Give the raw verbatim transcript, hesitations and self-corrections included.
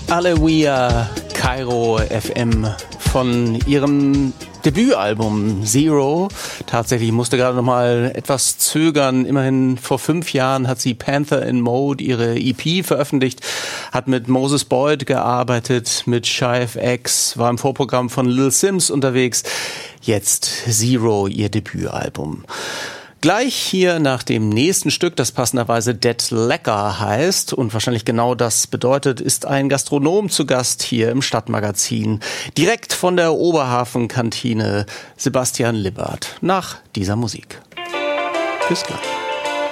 Aleluia, Kairo F M von ihrem Debütalbum Zero. Tatsächlich musste gerade noch mal etwas zögern. Immerhin vor fünf Jahren hat sie Panther in Mode, ihre E P, veröffentlicht, hat mit Moses Boyd gearbeitet, mit Shy F X, war im Vorprogramm von Lil Sims unterwegs. Jetzt Zero, ihr Debütalbum. Gleich hier nach dem nächsten Stück, das passenderweise Det Lekker heißt und wahrscheinlich genau das bedeutet, ist ein Gastronom zu Gast hier im Stadtmagazin. Direkt von der Oberhafen-Kantine, Sebastian Lippert, nach dieser Musik. Bis gleich.